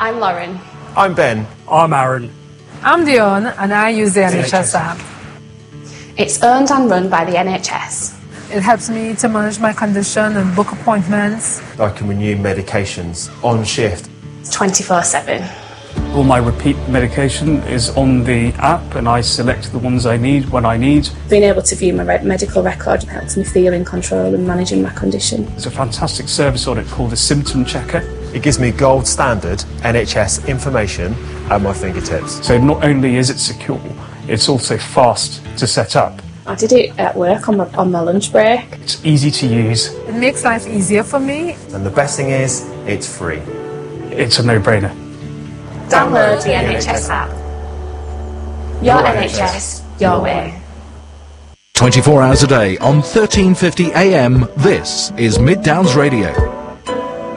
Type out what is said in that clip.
I'm Lauren. I'm Ben. I'm Aaron. I'm Dion, and I use the NHS app. It's owned and run by the NHS. It helps me to manage my condition and book appointments. I can renew medications on shift. It's 24/7. All my repeat medication is on the app, and I select the ones I need when I need. Being able to view my medical record helps me feel in control and managing my condition. There's a fantastic service on it called a symptom checker. It gives me gold standard NHS information at my fingertips. So not only is it secure, it's also fast to set up. I did it at work on my lunch break. It's easy to use. It makes life easier for me. And the best thing is, it's free. It's a no-brainer. Download the NHS app. Your NHS, your way. 24 hours a day on 1350 AM, this is Mid Downs Radio.